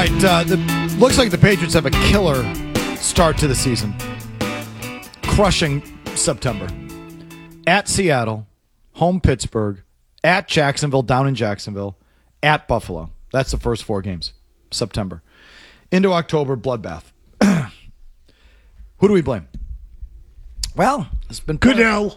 right, looks like the Patriots have a killer start to the season. Crushing September. At Seattle, home Pittsburgh, at Jacksonville, down in Jacksonville, at Buffalo. That's the first 4 games, September. Into October, bloodbath. Who do we blame? Well, it's been Goodell.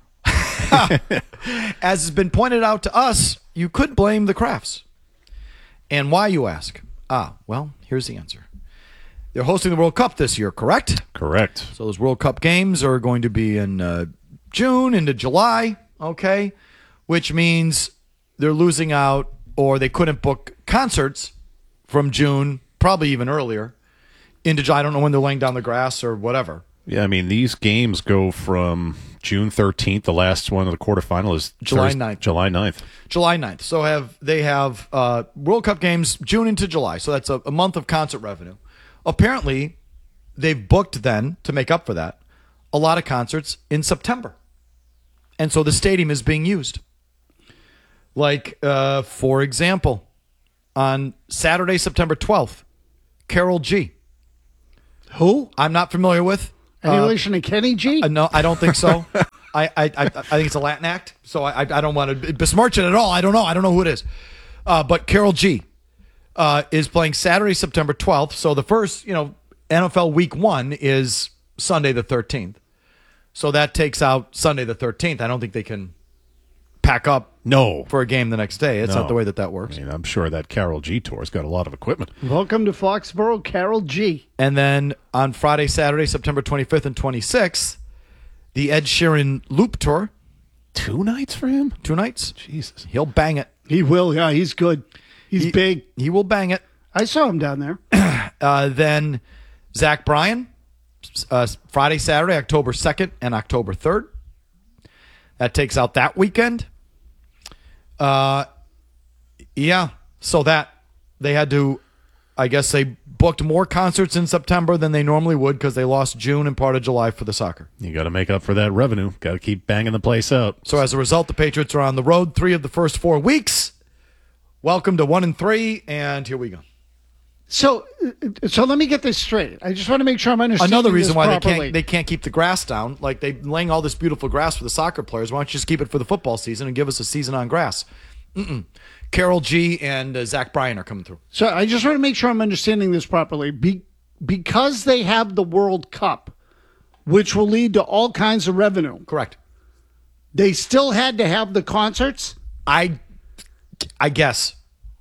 As has been pointed out to us, you could blame the Crafts. And why, you ask? Well, here's the answer. They're hosting the World Cup this year, correct? Correct. So those World Cup games are going to be in June into July, okay? Which means they're losing out, or they couldn't book concerts from June, probably even earlier, into July. I don't know when they're laying down the grass or whatever. Yeah, I mean, these games go from June 13th. The last one of the quarterfinal is July 9th. July 9th. July 9th. So they have World Cup games June into July. So that's a month of concert revenue. Apparently, they've booked then, to make up for that, a lot of concerts in September. And so the stadium is being used. Like, for example, on Saturday, September 12th, Karol G. Who? I'm not familiar with. Any relation to Kenny G? No, I don't think so. I think it's a Latin act, so I don't want to besmirch it at all. I don't know who it is. But Karol G is playing Saturday, September 12th. So the first, NFL Week 1 is Sunday the 13th. So that takes out Sunday the 13th. I don't think they can pack up for a game the next day. It's not the way that works. I mean, I'm sure that Karol G tour's got a lot of equipment. Welcome to Foxborough, Karol G. And then on Friday, Saturday, September 25th and 26th, the Ed Sheeran Loop Tour. 2 nights for him? 2 nights. Jesus. He'll bang it. He will, yeah, he's good. He's big. He will bang it. I saw him down there. Then Zach Bryan, Friday, Saturday, October 2nd and October 3rd. That takes out that weekend. So that they had to, I guess they booked more concerts in September than they normally would because they lost June and part of July for the soccer. You got to make up for that revenue. Got to keep banging the place out. So as a result, the Patriots are on the road 3 of the first 4 weeks. Welcome to 1-3, and here we go. So let me get this straight. I just want to make sure I'm understanding another reason this why properly. they can't keep the grass down. Like they're laying all this beautiful grass for the soccer players. Why don't you just keep it for the football season and give us a season on grass? Karol G and Zach Bryan are coming through. So I just want to make sure I'm understanding this properly. Because they have the World Cup, which will lead to all kinds of revenue. Correct. They still had to have the concerts? I guess.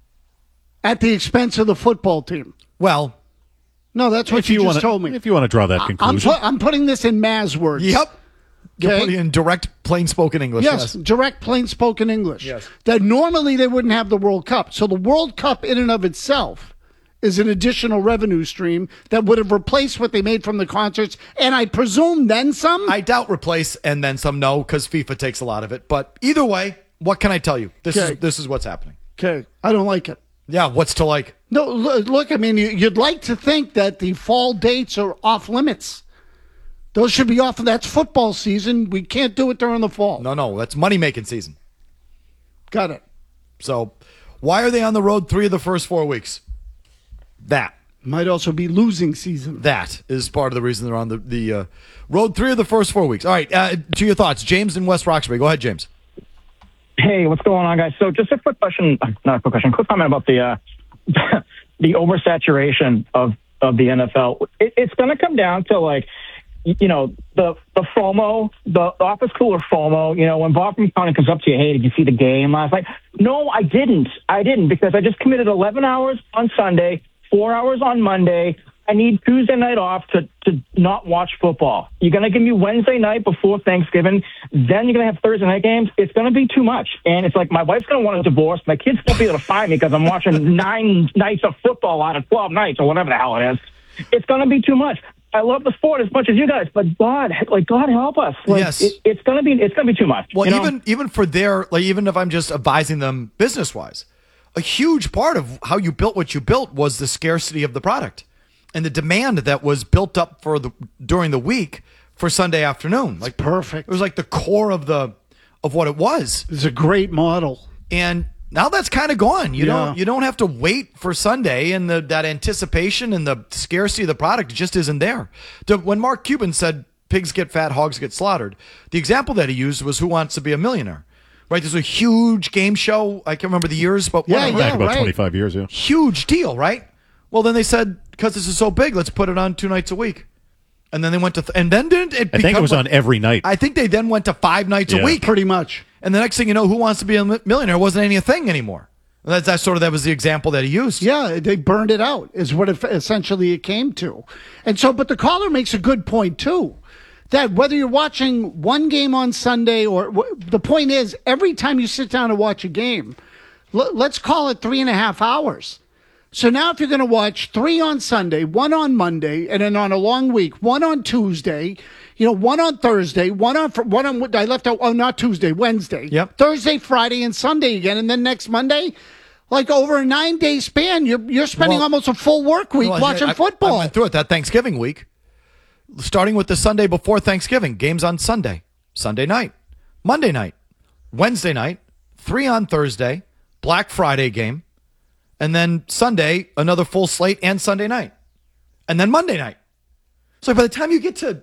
At the expense of the football team. Well, no, that's what you just told me. If you want to draw that conclusion. I'm putting this in Maz words. Yep. You're putting it in direct, plain-spoken English. Yes, direct, plain-spoken English. Yes. That normally they wouldn't have the World Cup. So the World Cup in and of itself is an additional revenue stream that would have replaced what they made from the concerts, and I presume then some? I doubt replace and then some, no, because FIFA takes a lot of it. But either way, what can I tell you? This is what's happening. Okay, I don't like it. Yeah, what's to like? No, look, I mean, you'd like to think that the fall dates are off limits. Those should be off. That's football season. We can't do it during the fall. No, that's money-making season. Got it. So why are they on the road 3 of the first 4 weeks? That. Might also be losing season. That is part of the reason they're on the road 3 of the first 4 weeks. All right, to your thoughts. James in West Roxbury. Go ahead, James. Hey, what's going on, guys? So just a quick question, quick comment about the the oversaturation of the NFL. It's going to come down to, like, the FOMO, the office cooler FOMO. When Bob from County comes up to you, hey, did you see the game last night? No, I didn't, because I just committed 11 hours on Sunday, 4 hours on Monday. I need Tuesday night off to not watch football. You're going to give me Wednesday night before Thanksgiving. Then you're going to have Thursday night games. It's going to be too much. And it's like my wife's going to want a divorce. My kids won't be able to find me because I'm watching 9 nights of football out of 12 nights or whatever the hell it is. It's going to be too much. I love the sport as much as you guys, but God help us. Yes. It's going to be too much. Well, even for even if I'm just advising them business-wise, a huge part of how you built what you built was the scarcity of the product. And the demand that was built up during the week for Sunday afternoon. Like perfect. It was like the core of what it was. It's a great model. And Now that's kind of gone. You Yeah. don't have to wait for Sunday, and that anticipation and the scarcity of the product just isn't there. When Mark Cuban said pigs get fat, hogs get slaughtered, the example that he used was Who Wants to Be a Millionaire? Right? There's a huge game show. I can't remember the years, but Yeah, whatever. Back about right. 25 years, yeah. Huge deal, right? Well, then they said, because this is so big, let's put it on 2 nights a week. And then they went to, and then didn't it I think it was on every night. I think they then went to 5 nights a Yeah. week. Pretty much. And the next thing you know, Who Wants to Be a Millionaire wasn't any a thing anymore. And that was the example that he used. Yeah, they burned it out, is what essentially it came to. And so, but the caller makes a good point, too. That whether you're watching one game on Sunday the point is, every time you sit down and watch a game, let's call it 3.5 hours. So now if you're going to watch 3 on Sunday, 1 on Monday, and then on a long week, 1 on Tuesday, 1 on Thursday, I left out, not Tuesday, Wednesday. Yep. Thursday, Friday, and Sunday again. And then next Monday, like over a 9-day span, you're spending almost a full work week Well, watching football. I went through it that Thanksgiving week, starting with the Sunday before Thanksgiving. Games on Sunday, Sunday night, Monday night, Wednesday night, 3 on Thursday, Black Friday game, and then Sunday, another full slate, and Sunday night, and then Monday night. So by the time you get to,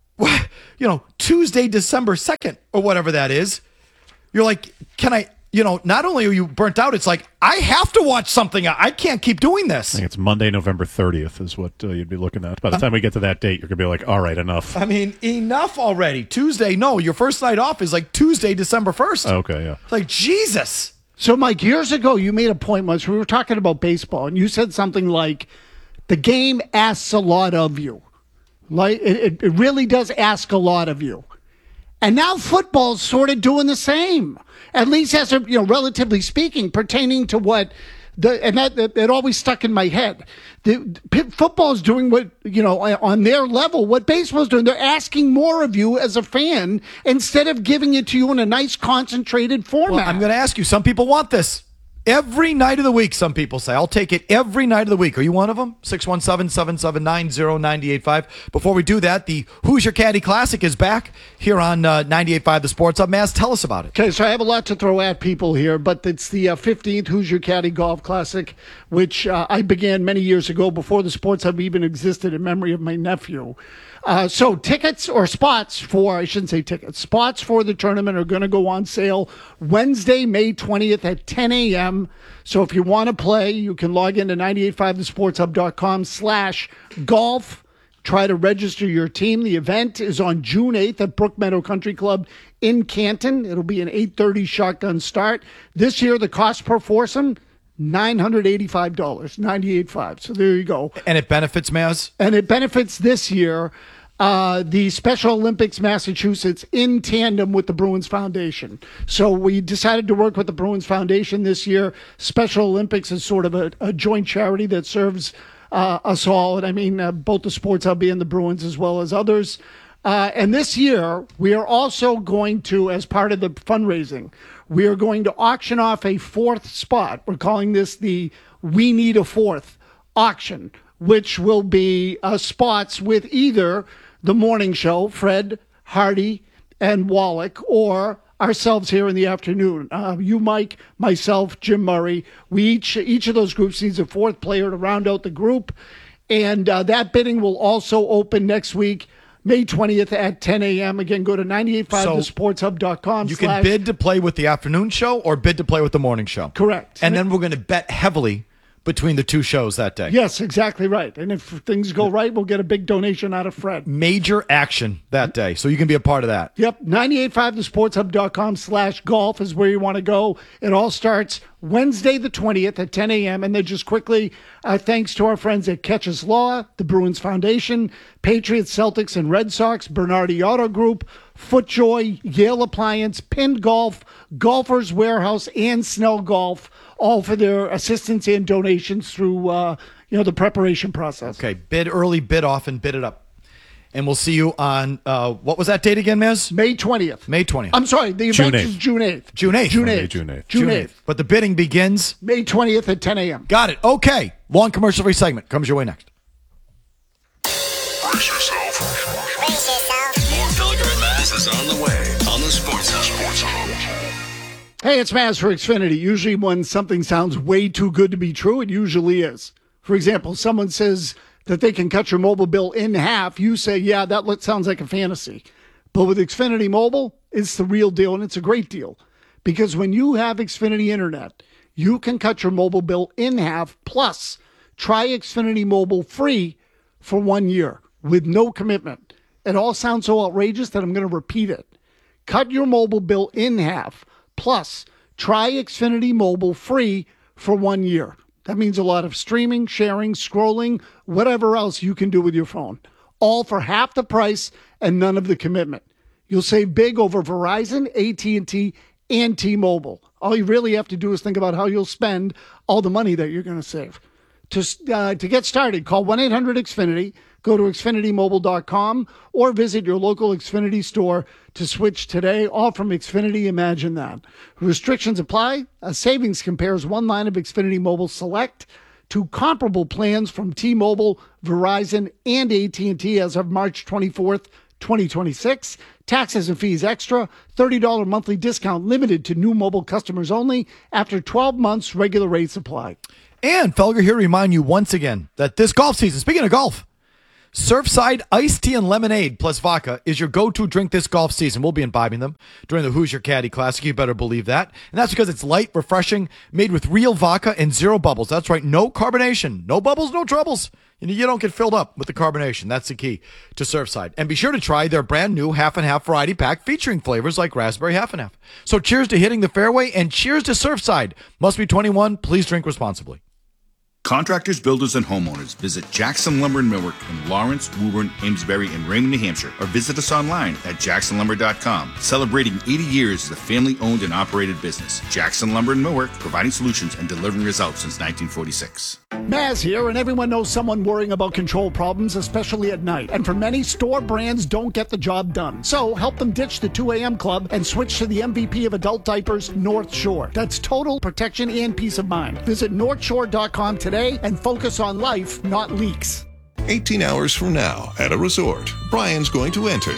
Tuesday, December 2nd, or whatever that is, you're like, can I, not only are you burnt out, it's like, I have to watch something. I can't keep doing this. I think it's Monday, November 30th is what you'd be looking at. By the time we get to that date, you're going to be like, all right, enough. I mean, enough already. Tuesday, no, your first night off is like Tuesday, December 1st. Okay, yeah. Like, Jesus. So, Mike, years ago, you made a point once. We were talking about baseball, and you said something like, the game asks a lot of you. Like, it really does ask a lot of you. And now football's sort of doing the same, at least as a, relatively speaking, pertaining to what it always stuck in my head. Football's doing what, on their level, what baseball's doing. They're asking more of you as a fan instead of giving it to you in a nice concentrated format. Well, I'm going to ask you, some people want this. Every night of the week, some people say, I'll take it every night of the week. Are you one of them? 617-779-0985. Before we do that, the Who's Your Caddy Classic is back here on 98.5 The Sports Hub. Maz, tell us about it. Okay, so I have a lot to throw at people here, but it's the 15th Who's Your Caddy Golf Classic, which I began many years ago before the Sports Hub even existed in memory of my nephew. So tickets or spots for the tournament are going to go on sale Wednesday, May 20th at 10 a.m. So if you want to play, you can log into 985thesportshub.com/golf. Try to register your team. The event is on June 8th at Brook Meadow Country Club in Canton. It'll be an 8:30 shotgun start. This year, the cost per foursome, $985, $98.5. So there you go. And it benefits Maz? And it benefits this year the Special Olympics Massachusetts in tandem with the Bruins Foundation. So we decided to work with the Bruins Foundation this year. Special Olympics is sort of a joint charity that serves us all. And I mean, both the Sports Hub and the Bruins as well as others. And this year, we are also going to, as part of the fundraising, we are going to auction off a 4th spot. We're calling this the We Need a 4th auction, which will be spots with either the morning show, Fred, Hardy, and Wallach, or ourselves here in the afternoon. You, Mike, myself, Jim Murray. Each of those groups needs a 4th player to round out the group. And that bidding will also open next week, May 20th at 10 a.m. Again, go to 985thesportshub.com. You can bid to play with the afternoon show or bid to play with the morning show. Correct. And then we're going to bet heavily between the two shows that day. Yes, exactly right. And if things go right, we'll get a big donation out of Fred. Major action that day. So you can be a part of that. Yep. 985thesportshub.com/golf is where you want to go. It all starts Wednesday the 20th at 10 a.m. And then just quickly, thanks to our friends at Catches Law, the Bruins Foundation, Patriots, Celtics, and Red Sox, Bernardi Auto Group, FootJoy, Yale Appliance, Pinned Golf, Golfers Warehouse, and Snell Golf, all for their assistance and donations through the preparation process. Okay, bid early, bid often, bid it up. And we'll see you on, what was that date again, Mez? May 20th. May 20th. I'm sorry, the event is June 8th. June 8th. June 8th. But the bidding begins? May 20th at 10 a.m. Got it. Okay. Long commercial-free segment comes your way next. Brace yourself. More Felger and Maz is on the way on the Sports Hub. Hey, it's Maz for Xfinity. Usually when something sounds way too good to be true, it usually is. For example, someone says that they can cut your mobile bill in half. You say, yeah, that sounds like a fantasy. But with Xfinity Mobile, it's the real deal, and it's a great deal. Because when you have Xfinity Internet, you can cut your mobile bill in half. Plus, try Xfinity Mobile free for 1 year with no commitment. It all sounds so outrageous that I'm going to repeat it. Cut your mobile bill in half. Plus, try Xfinity Mobile free for 1 year. That means a lot of streaming, sharing, scrolling, whatever else you can do with your phone. All for half the price and none of the commitment. You'll save big over Verizon, AT&T, and T-Mobile. All you really have to do is think about how you'll spend all the money that you're going to save. To get started, call 1-800-XFINITY, go to XfinityMobile.com, or visit your local Xfinity store to switch today. All from Xfinity, imagine that. Restrictions apply. A savings compares one line of Xfinity Mobile Select to comparable plans from T-Mobile, Verizon, and AT&T as of March 24th, 2026. Taxes and fees extra. $30 monthly discount limited to new mobile customers only. After 12 months, regular rates apply. And Felger here to remind you once again that this golf season, speaking of golf, Surfside iced tea and lemonade plus vodka is your go-to drink this golf season. We'll be imbibing them during the Who's Your Caddy Classic. You better believe that. And that's because it's light, refreshing, made with real vodka and zero bubbles. That's right, no carbonation. No bubbles, no troubles. You don't get filled up with the carbonation. That's the key to Surfside. And be sure to try their brand new half and half variety pack featuring flavors like raspberry half and half. So cheers to hitting the fairway and cheers to Surfside. Must be 21. Please drink responsibly. Contractors, builders, and homeowners, visit Jackson Lumber and Millwork in Lawrence, Woburn, Amesbury, and Raymond, New Hampshire, or visit us online at jacksonlumber.com. Celebrating 80 years as a family-owned and operated business. Jackson Lumber and Millwork, providing solutions and delivering results since 1946. Maz here, and everyone knows someone worrying about control problems, especially at night. And for many, store brands don't get the job done. So help them ditch the 2 a.m. club and switch to the MVP of adult diapers, North Shore. That's total protection and peace of mind. Visit NorthShore.com today and focus on life, not leaks. 18 hours from now at a resort, Brian's going to enter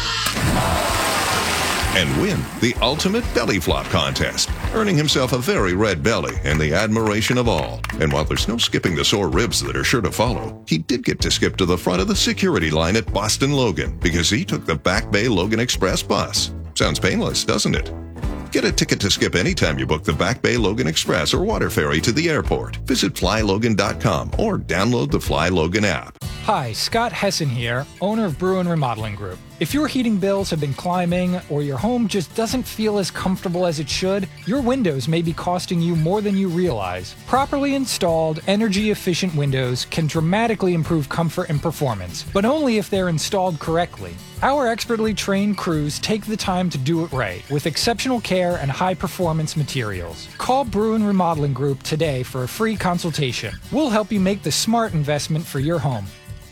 and win the ultimate belly flop contest, earning himself a very red belly and the admiration of all. And while there's no skipping the sore ribs that are sure to follow, he did get to skip to the front of the security line at Boston Logan because he took the Back Bay Logan Express bus. Sounds painless, doesn't it? Get a ticket to skip anytime you book the Back Bay Logan Express or water ferry to the airport. Visit flylogan.com or download the Fly Logan app. Hi, Scott Hessen here, owner of Bruin Remodeling Group. If your heating bills have been climbing or your home just doesn't feel as comfortable as it should, your windows may be costing you more than you realize. Properly installed, energy-efficient windows can dramatically improve comfort and performance, but only if they're installed correctly. Our expertly trained crews take the time to do it right with exceptional care and high-performance materials. Call Bruin Remodeling Group today for a free consultation. We'll help you make the smart investment for your home.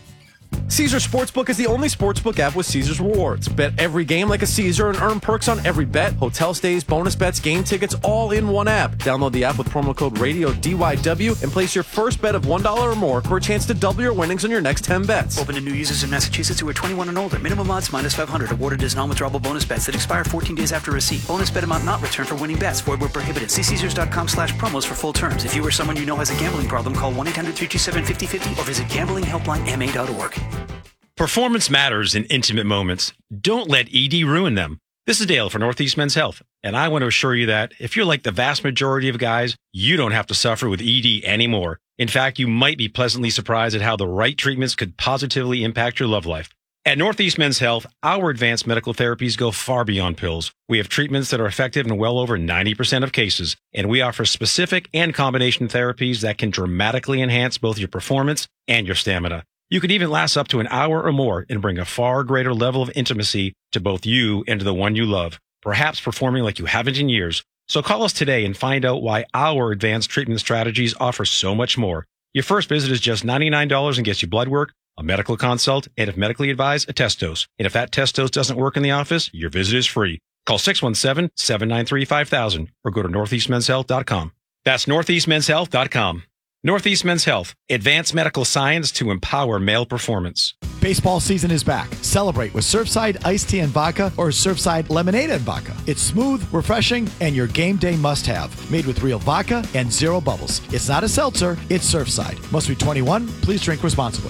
Caesars Sportsbook is the only sportsbook app with Caesars Rewards. Bet every game like a Caesar and earn perks on every bet. Hotel stays, bonus bets, game tickets, all in one app. Download the app with promo code RADIO DYW and place your first bet of $1 or more for a chance to double your winnings on your next 10 bets. Open to new users in Massachusetts who are 21 and older. Minimum odds minus 500. Awarded as non-withdrawable bonus bets that expire 14 days after receipt. Bonus bet amount not returned for winning bets. Void where prohibited. See Caesars.com/promos for full terms. If you or someone you know has a gambling problem, call 1-800-327-5050 or visit gamblinghelplinema.org. Performance matters in intimate moments. Don't let ED ruin them. This is Dale for Northeast Men's Health, and I want to assure you that if you're like the vast majority of guys, you don't have to suffer with ED anymore. In fact, you might be pleasantly surprised at how the right treatments could positively impact your love life. At Northeast Men's Health, our advanced medical therapies go far beyond pills. We have treatments that are effective in well over 90% of cases, and we offer specific and combination therapies that can dramatically enhance both your performance and your stamina. You could even last up to an hour or more and bring a far greater level of intimacy to both you and to the one you love, perhaps performing like you haven't in years. So call us today and find out why our advanced treatment strategies offer so much more. Your first visit is just $99 and gets you blood work, a medical consult, and if medically advised, a test dose. And if that test dose doesn't work in the office, your visit is free. Call 617-793-5000 or go to northeastmenshealth.com. That's northeastmenshealth.com. Northeast Men's Health, advanced medical science to empower male performance. Baseball season is back. Celebrate with Surfside Iced Tea and Vodka or Surfside Lemonade and Vodka. It's smooth, refreshing, and your game day must-have. Made with real vodka and zero bubbles. It's not a seltzer, it's Surfside. Must be 21. Please drink responsibly.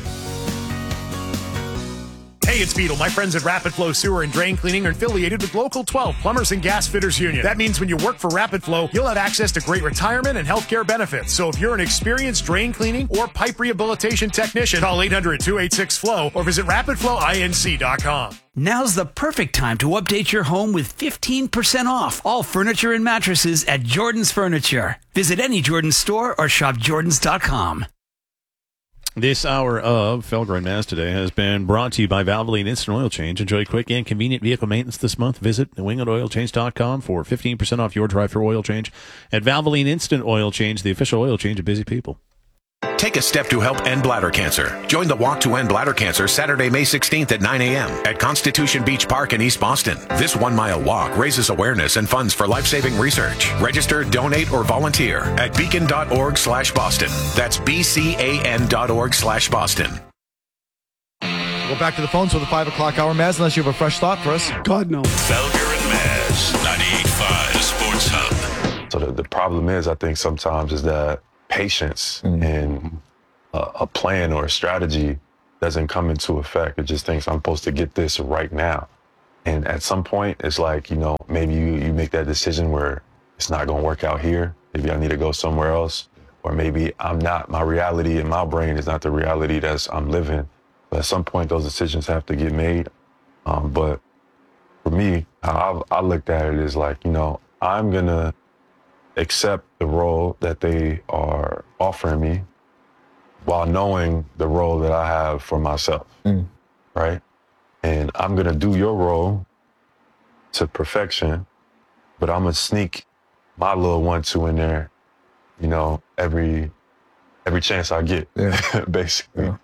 Hey, it's Beetle. My friends at Rapid Flow Sewer and Drain Cleaning are affiliated with Local 12 Plumbers and Gas Fitters Union. That means when you work for Rapid Flow, you'll have access to great retirement and healthcare benefits. So if you're an experienced drain cleaning or pipe rehabilitation technician, call 800-286-FLOW or visit rapidflowinc.com. Now's the perfect time to update your home with 15% off all furniture and mattresses at Jordan's Furniture. Visit any Jordan's store or shop jordans.com. This hour of Felger and Mass today has been brought to you by Valvoline Instant Oil Change. Enjoy quick and convenient vehicle maintenance this month. Visit wingandoilchange.com for 15% off your drive-thru oil change. At Valvoline Instant Oil Change, the official oil change of busy people. Take a step to help end bladder cancer. Join the Walk to End Bladder Cancer Saturday, May 16th at 9 a.m. at Constitution Beach Park in East Boston. This 1-mile walk raises awareness and funds for life-saving research. Register, donate, or volunteer at beacon.org/Boston. That's BCAN.org/Boston. Go back to the phones for the 5 o'clock hour, Maz, unless you have a fresh thought for us. God, no. Felger and Maz, 98.5 Sports Hub. So the problem is, I think sometimes is that patience and a plan or a strategy doesn't come into effect. It just thinks I'm supposed to get this right now. And at some point, it's like, maybe you make that decision where it's not going to work out here. Maybe I need to go somewhere else. Or maybe my reality in my brain is not the reality that I'm living. But at some point, those decisions have to get made. But for me, how I looked at it is like, I'm going to accept the role that they are offering me while knowing the role that I have for myself, right? And I'm going to do your role to perfection, but I'm going to sneak my little 1-2 in there, every chance I get, basically. Yeah.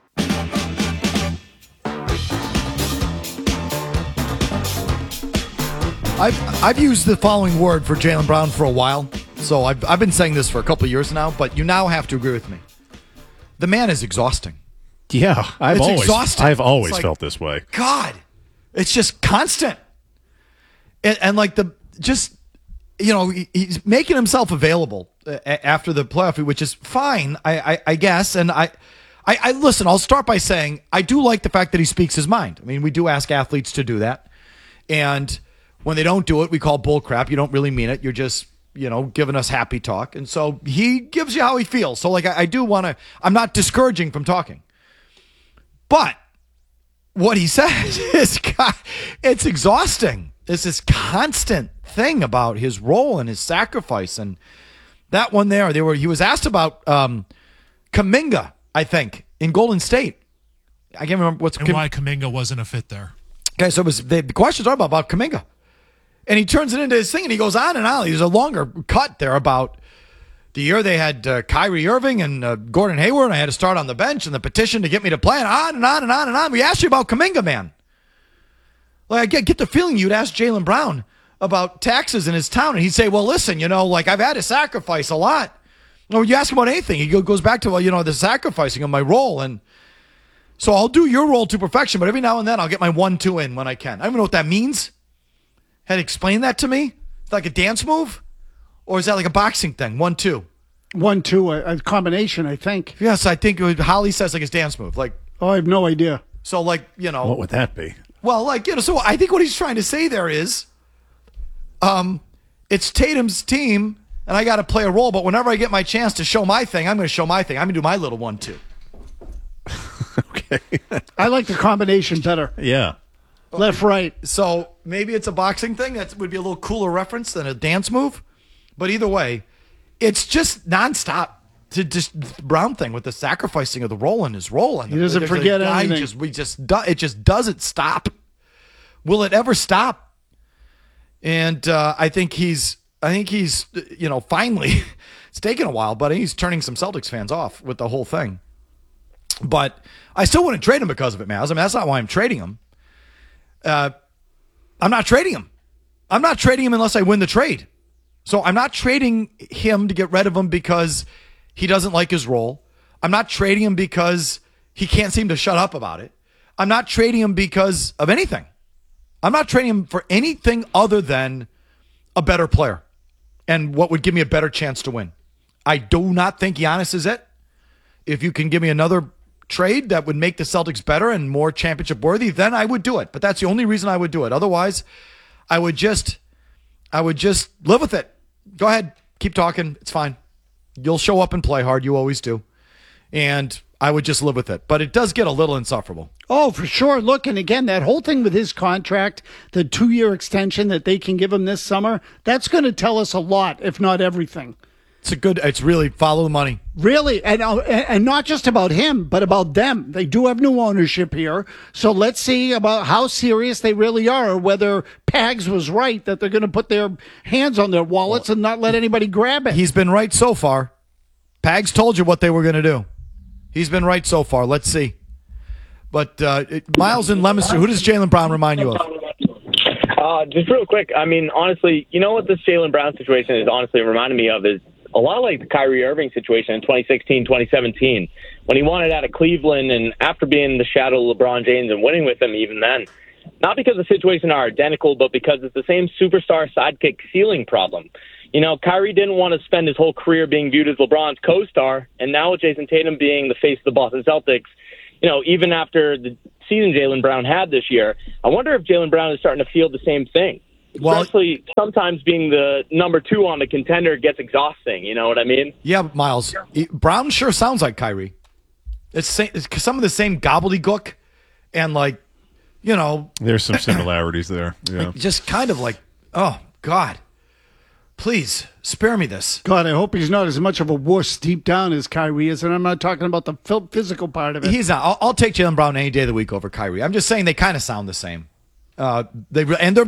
I've used the following word for Jaylen Brown for a while. So I've been saying this for a couple of years now, but you now have to agree with me. The man is exhausting. Yeah, I've always like, felt this way. God, it's just constant. And like he's making himself available after the playoff, which is fine, I guess. And I listen, I'll start by saying I do like the fact that he speaks his mind. I mean, we do ask athletes to do that. And when they don't do it, we call bull crap. You don't really mean it. You're just giving us happy talk. And so he gives you how he feels. So like, I do want to, I'm not discouraging from talking, but what he says is, God, it's exhausting. It's this constant thing about his role and his sacrifice. And that one there, he was asked about Kuminga, I think, in Golden State. I can't remember why Kuminga wasn't a fit there. Okay. So the questions are about Kuminga. And he turns it into his thing, and he goes on and on. There's a longer cut there about the year they had Kyrie Irving and Gordon Hayward, and I had to start on the bench, and the petition to get me to play, and on and on and on and on. We asked you about Kuminga, man. Like, I get the feeling you'd ask Jaylen Brown about taxes in his town, and he'd say, well, listen, I've had to sacrifice a lot. Or you ask him about anything, he goes back to, the sacrificing of my role, and so I'll do your role to perfection, but every now and then I'll get my 1-2 in when I can. I don't even know what that means. Had to explain that to me? It's like a dance move? Or is that like a boxing thing? 1-2. 1-2, a combination, I think. Yes, I think Holly says like his dance move. Like, I have no idea. So like, What would that be? Well, like, so I think what he's trying to say there is, it's Tatum's team, and I got to play a role, but whenever I get my chance to show my thing, I'm going to show my thing. I'm going to do my little 1-2. Okay. I like the combination better. Yeah. Left, right. So maybe it's a boxing thing. That would be a little cooler reference than a dance move. But either way, it's just nonstop. To just Brown thing with the sacrificing of the role and his role. And he doesn't forget anything. It just doesn't stop. Will it ever stop? And I think he's finally, it's taken a while, but he's turning some Celtics fans off with the whole thing. But I still wouldn't trade him because of it, Maz. I mean, that's not why I'm trading him. I'm not trading him. I'm not trading him unless I win the trade. So I'm not trading him to get rid of him because he doesn't like his role. I'm not trading him because he can't seem to shut up about it. I'm not trading him because of anything. I'm not trading him for anything other than a better player and what would give me a better chance to win. I do not think Giannis is it. If you can give me another trade that would make the Celtics better and more championship worthy, then I would do it. But that's the only reason I would do it. Otherwise, I would just live with it. Go ahead, keep talking. It's fine. You'll show up and play hard. You always do. And I would just live with it. But it does get a little insufferable. Oh, for sure. Look, and again, that whole thing with his contract, the 2-year extension that they can give him this summer, that's going to tell us a lot, if not everything. It's really follow the money. Really, and not just about him, but about them. They do have new ownership here. So let's see about how serious they really are, or whether Pags was right that they're going to put their hands on their wallets and not let anybody grab it. He's been right so far. Pags told you what they were going to do. He's been right so far. Let's see. But Miles in Leominster, who does Jaylen Brown remind you of? Just real quick, I mean, honestly, you know what this Jaylen Brown situation is honestly reminding me of is a lot like the Kyrie Irving situation in 2016, 2017, when he wanted out of Cleveland and after being in the shadow of LeBron James and winning with him even then. Not because the situations are identical, but because it's the same superstar sidekick ceiling problem. You know, Kyrie didn't want to spend his whole career being viewed as LeBron's co-star, and now with Jason Tatum being the face of the Boston Celtics, you know, even after the season Jaylen Brown had this year, I wonder if Jaylen Brown is starting to feel the same thing. Especially sometimes being the number 2 on the contender gets exhausting. You know what I mean? Yeah, Miles. Brown sure sounds like Kyrie. It's some of the same gobbledygook and There's some similarities there. Yeah. Just kind of like, oh, God. Please, spare me this. God, I hope he's not as much of a wuss deep down as Kyrie is, and I'm not talking about the physical part of it. He's not. I'll take Jaylen Brown any day of the week over Kyrie. I'm just saying they kind of sound the same. They're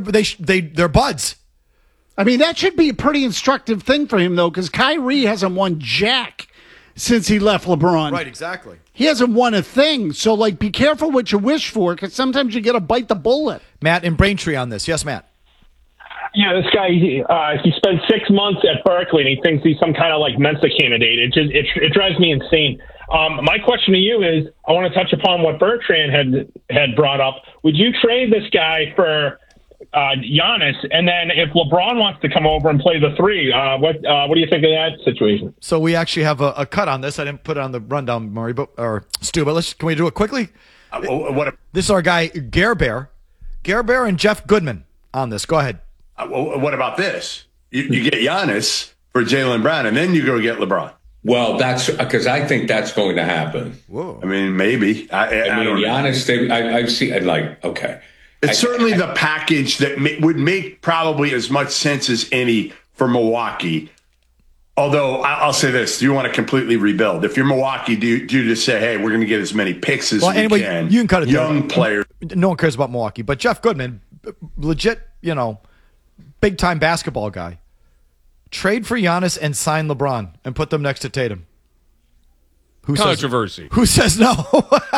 buds. I mean, that should be a pretty instructive thing for him, though, because Kyrie hasn't won jack since he left LeBron. Right, exactly. He hasn't won a thing. So, be careful what you wish for, because sometimes you got to bite the bullet. Matt in Braintree on this. Yes, Matt. Yeah, this guy, he spent 6 months at Berkeley, and he thinks he's some kind of Mensa candidate. It drives me insane. My question to you is, I want to touch upon what Bertrand had brought up. Would you trade this guy for Giannis? And then if LeBron wants to come over and play the 3, what do you think of that situation? So we actually have a cut on this. I didn't put it on the rundown, Murray, or Stu, but can we do it quickly? This is our guy, Gare Bear and Jeff Goodman on this. Go ahead. What about this? You get Giannis for Jaylen Brown, and then you go get LeBron. Well, that's because I think that's going to happen. Whoa. I mean, maybe. I don't know. Giannis, I've seen, okay. It's certainly the package that would make probably as much sense as any for Milwaukee. Although, I'll say this. Do you want to completely rebuild? If you're Milwaukee, do you just say, hey, we're going to get as many picks as we can? You can cut it Young players. No one cares about Milwaukee. But Jeff Goodman, legit, big-time basketball guy. Trade for Giannis and sign LeBron and put them next to Tatum. Controversy. Who says no?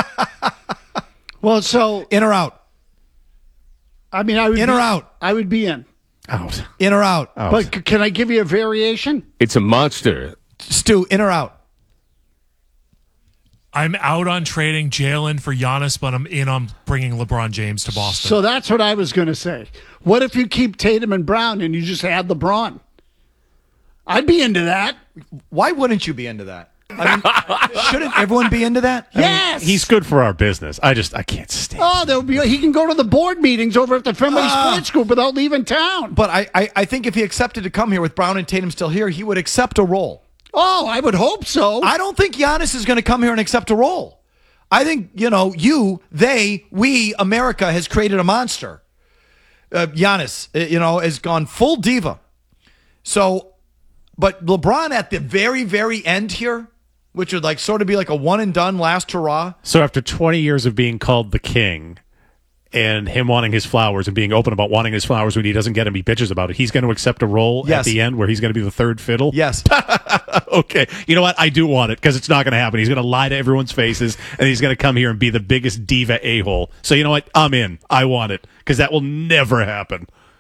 Well, so in or out? I mean, I would in or out? I would be in. Out. In or out? Out. But can I give you a variation? It's a monster. Stu, in or out? I'm out on trading Jaylen for Giannis, but I'm in on bringing LeBron James to Boston. So that's what I was going to say. What if you keep Tatum and Brown and you just add LeBron? I'd be into that. Why wouldn't you be into that? I mean, shouldn't everyone be into that? Yes. He's good for our business. I can't stand. Oh, he can go to the board meetings over at the Fenway Sports Group without leaving town. But I think if he accepted to come here with Brown and Tatum still here, he would accept a role. Oh, I would hope so. I don't think Giannis is going to come here and accept a role. I think, we, America has created a monster. Giannis, has gone full diva. So, but LeBron at the very, very end here, which would sort of be like a one and done last hurrah. So after 20 years of being called the king and him wanting his flowers and being open about wanting his flowers when he doesn't get them, he bitches about it. He's going to accept a role at the end where he's going to be the third fiddle? Yes. Okay. You know what? I do want it because it's not going to happen. He's going to lie to everyone's faces and he's going to come here and be the biggest diva a-hole. So you know what? I'm in. I want it because that will never happen.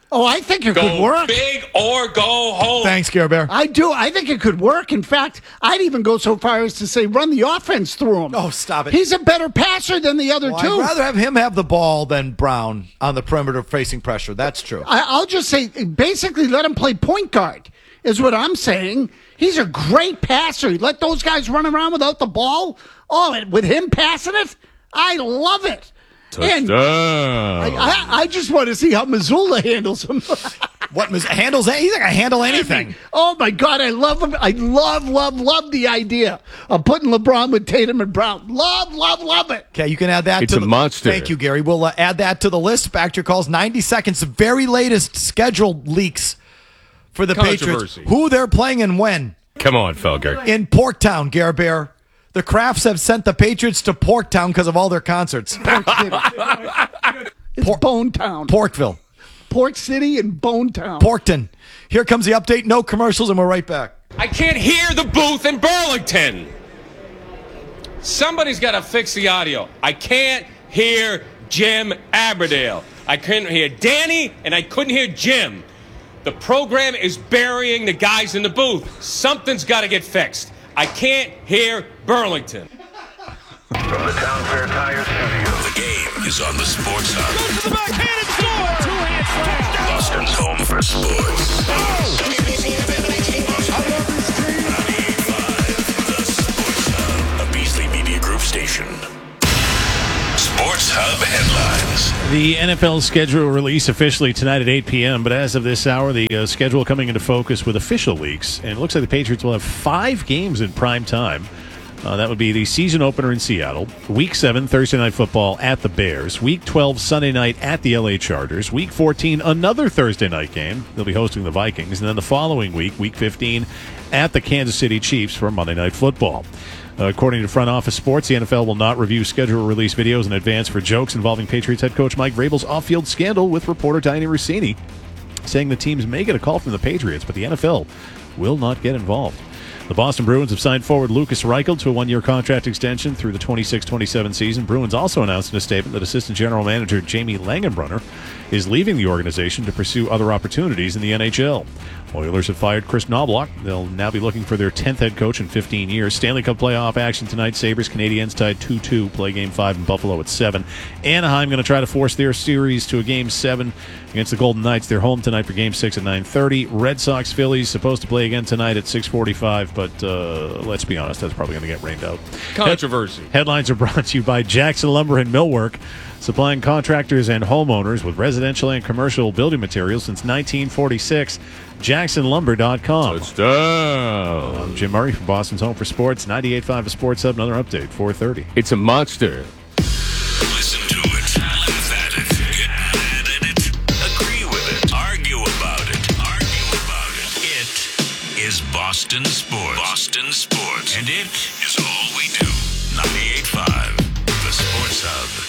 Oh, I think it Go could work. big or go home. Thanks, Care Bear. I do. I think it could work. In fact, I'd even go so far as to say run the offense through him. Oh, stop it. He's a better passer than the other two. I'd rather have him have the ball than Brown on the perimeter facing pressure. That's true. I'll just say, basically, let him play point guard, is what I'm saying. He's a great passer. Let those guys run around without the ball. Oh, and with him passing it, I love it. And I just want to see how Missoula handles him. What handles? He's not gonna handle anything. Oh my God, I love him. I love the idea of putting LeBron with Tatum and Brown. Love it. Okay, you can add that. It's to a monster. Thank you, Gary. We'll add that to the list. Back to your calls. 90 seconds. The very latest schedule leaks for the Patriots. Who they're playing and when. Come on, Felger. In Porktown, Gare Bear. The Crafts have sent the Patriots to Porktown because of all their concerts. It's Bone Town. Porkville. Pork City and Bone Town. Porkton. Here comes the update. No commercials, and we're right back. I can't hear the booth in Burlington. Somebody's got to fix the audio. I can't hear Jim Aberdale. I couldn't hear Danny, and I couldn't hear Jim. The program is burying the guys in the booth. Something's got to get fixed. I can't hear Burlington. From the Town Fair Tire Studio, the game is on the Sports Hub. Goes to the backhand and score! Two-hand slam! Boston's home for sports. The Sports Hub, a Beasley Media Group station. Sports Hub headlines. The NFL schedule release officially tonight at 8 p.m., but as of this hour, the schedule coming into focus with official leaks, and it looks like the Patriots will have 5 games in prime time. That would be the season opener in Seattle, Week 7, Thursday Night Football at the Bears, Week 12, Sunday night at the LA Chargers, Week 14, another Thursday night game. They'll be hosting the Vikings, and then the following week, Week 15, at the Kansas City Chiefs for Monday Night Football. According to Front Office Sports, the NFL will not review schedule release videos in advance for jokes involving Patriots head coach Mike Vrabel's off-field scandal, with reporter Tiny Rossini saying the teams may get a call from the Patriots, but the NFL will not get involved. The Boston Bruins have signed forward Lucas Reichel to a 1-year contract extension through the 26-27 season. Bruins also announced in a statement that assistant general manager Jamie Langenbrunner is leaving the organization to pursue other opportunities in the NHL. Oilers have fired Chris Knobloch. They'll now be looking for their 10th head coach in 15 years. Stanley Cup playoff action tonight. Sabres, Canadiens tied 2-2. Play Game 5 in Buffalo at 7. Anaheim going to try to force their series to a Game 7 against the Golden Knights. They're home tonight for Game 6 at 9:30. Red Sox, Phillies supposed to play again tonight at 6:45, but let's be honest, that's probably going to get rained out. Controversy. Headlines are brought to you by Jackson Lumber in Millwork, supplying contractors and homeowners with residential and commercial building materials since 1946. JacksonLumber.com. Touchdown. I'm Jim Murray from Boston's Home for Sports. 98.5 The Sports Hub. Another update, 4:30. It's a monster. Listen to it, laugh at it, get mad at it, agree with it, argue about it. It is Boston Sports. Boston Sports. And it is all we do. 98.5 The Sports Hub.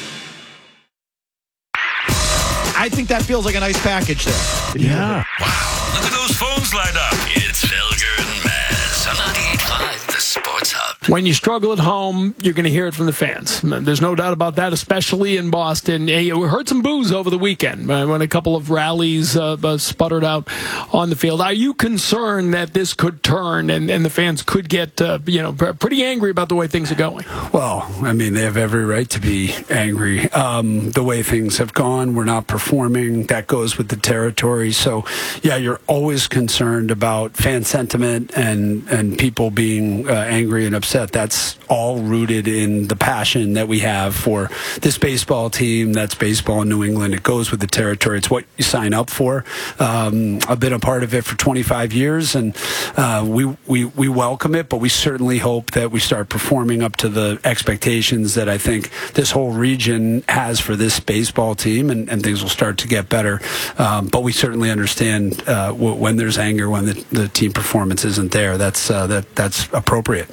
I think that feels like a nice package there. Yeah. Wow, look at those phones light up. It's Felger and Maz on 98.5 The Sports Hub. When you struggle at home, you're going to hear it from the fans. There's no doubt about that, especially in Boston. We heard some boos over the weekend when a couple of rallies sputtered out on the field. Are you concerned that this could turn and the fans could get pretty angry about the way things are going? Well, I mean, they have every right to be angry. The way things have gone, we're not performing. That goes with the territory. So, yeah, you're always concerned about fan sentiment and people being angry and upset. That's all rooted in the passion that we have for this baseball team. That's baseball in New England. It goes with the territory. It's what you sign up for. I've been a part of it for 25 years, and we welcome it, but we certainly hope that we start performing up to the expectations that I think this whole region has for this baseball team, and things will start to get better. But we certainly understand when there's anger, when the team performance isn't there. That's appropriate.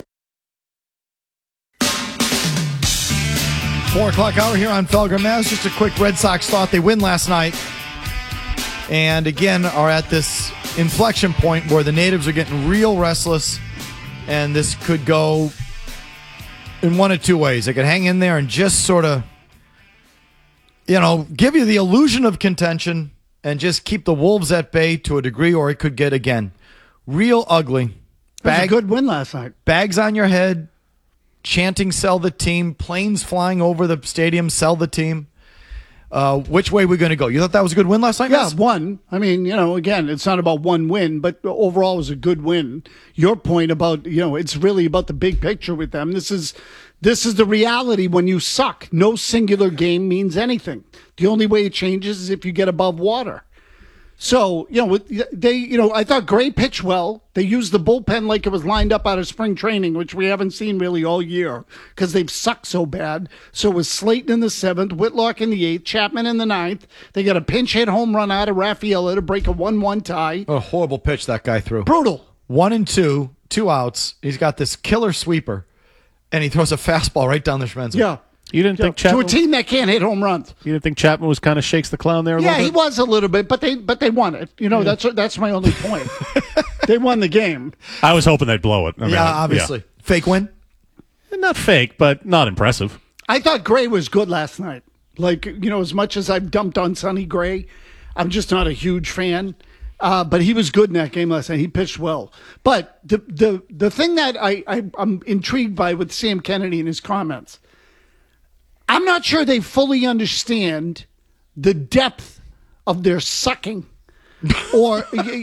4 o'clock hour here on Felger Maz. Just a quick Red Sox thought. They win last night, and again are at this inflection point where the natives are getting real restless, and this could go in one of two ways. They could hang in there and just sort of, give you the illusion of contention and just keep the Wolves at bay to a degree, or it could get, again, real ugly. That was a good win last night. Bags on your head, chanting sell the team, planes flying over the stadium, sell the team. Which way are we going to go? You thought that was a good win last night? Yeah, guys? one. I mean, again, it's not about one win, but overall it was a good win. Your point about, it's really about the big picture with them. This is the reality when you suck. No singular game means anything. The only way it changes is if you get above water. So, I thought Gray pitched well. They used the bullpen like it was lined up out of spring training, which we haven't seen really all year because they've sucked so bad. So it was Slayton in the 7th, Whitlock in the 8th, Chapman in the 9th. They got a pinch hit home run out of Rafaela to break a 1-1 tie. A horrible pitch that guy threw. Brutal. 1-2, 2 outs. He's got this killer sweeper, and he throws a fastball right down the Schmenzel. Yeah. You didn't think Chapman... To a team that can't hit home runs. You didn't think Chapman was kind of shakes the clown there a little bit? Yeah, he was a little bit, but they won it. That's my only point. They won the game. I was hoping they'd blow it. Obviously. Yeah. Fake win? Not fake, but not impressive. I thought Gray was good last night. As much as I've dumped on Sonny Gray, I'm just not a huge fan. But he was good in that game last night. He pitched well. But the thing that I'm intrigued by with Sam Kennedy and his comments, I'm not sure they fully understand the depth of their sucking, you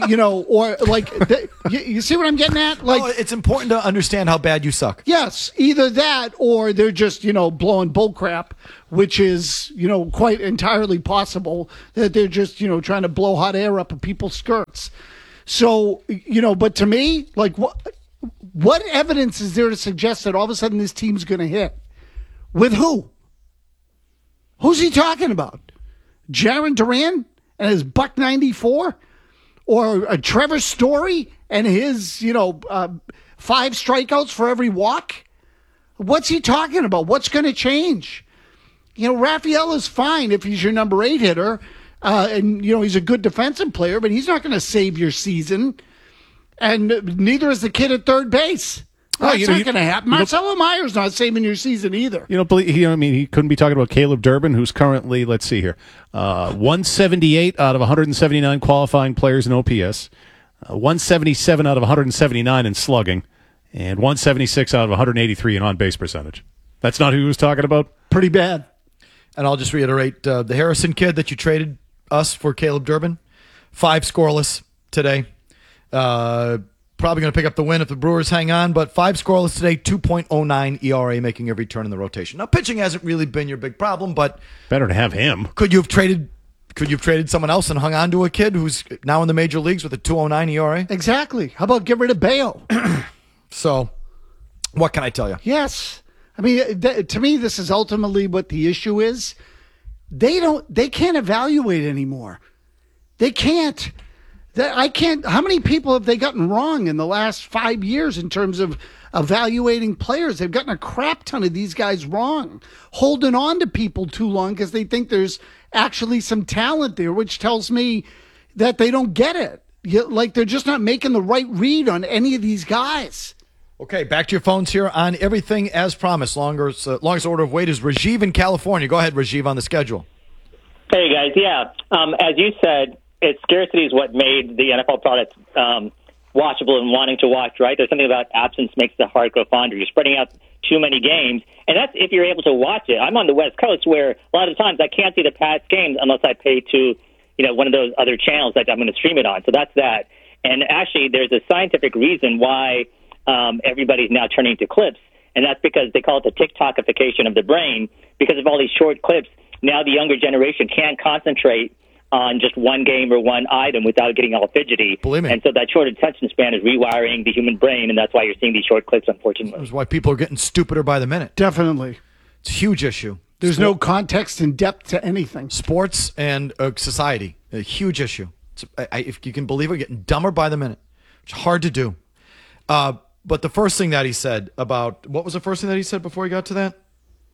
see what I'm getting at? It's important to understand how bad you suck. Yes, either that or they're just, blowing bullcrap, which is, quite entirely possible that they're just, trying to blow hot air up of people's skirts. So, but to me, what evidence is there to suggest that all of a sudden this team's going to hit? With who? Who's he talking about? Jarren Duran and his $194? Or a Trevor Story and his, 5 strikeouts for every walk? What's he talking about? What's going to change? Rafaela's fine if he's your number 8 hitter. And he's a good defensive player, but he's not going to save your season. And neither is the kid at third base. That's not going to happen. Marcelo Meyer's not saving your season either. He couldn't be talking about Caleb Durbin, who's currently, let's see here, 178 out of 179 qualifying players in OPS, 177 out of 179 in slugging, and 176 out of 183 in on-base percentage. That's not who he was talking about? Pretty bad. And I'll just reiterate, the Harrison kid that you traded us for Caleb Durbin, 5 scoreless today. Probably going to pick up the win if the Brewers hang on, but 5 scoreless today, 2.09 ERA, making every turn in the rotation. Now, pitching hasn't really been your big problem, but better to have him. Could you have traded someone else and hung on to a kid who's now in the major leagues with a 2.09 ERA? Exactly. How about get rid of Bayo? So, what can I tell you? Yes. I mean, to me, this is ultimately what the issue is. They can't evaluate anymore. They can't. How many people have they gotten wrong in the last 5 years in terms of evaluating players? They've gotten a crap ton of these guys wrong, holding on to people too long because they think there's actually some talent there, which tells me that they don't get it. They're just not making the right read on any of these guys. Okay, back to your phones here on everything as promised. Longest order of wait is Rajiv in California. Go ahead, Rajiv, on the schedule. Hey, guys. Yeah, as you said, scarcity is what made the NFL product watchable and wanting to watch, right? There's something about absence makes the heart grow fonder. You're spreading out too many games, and that's if you're able to watch it. I'm on the West Coast where a lot of times I can't see the Pats games unless I pay to one of those other channels that I'm going to stream it on. So that's that. And actually, there's a scientific reason why everybody's now turning to clips, and that's because they call it the TikTokification of the brain. Because of all these short clips, now the younger generation can't concentrate on just one game or one item without getting all fidgety. Believe me. And so that short attention span is rewiring the human brain, and that's why you're seeing these short clips, unfortunately. That's why people are getting stupider by the minute. Definitely. It's a huge issue. There's no context and depth to anything. Sports and society, a huge issue. If you can believe it, getting dumber by the minute. It's hard to do. But the first thing that he said about, what was the first thing that he said before he got to that?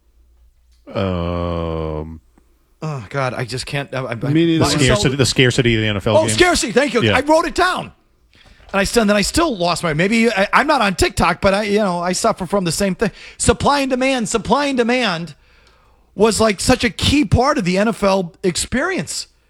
Oh, God, I just can't. The scarcity of the NFL game. Oh, scarcity. Thank you. Yeah. I wrote it down. And then I still lost my. Maybe I'm not on TikTok, but I suffer from the same thing. Supply and demand. Supply and demand was like such a key part of the NFL experience.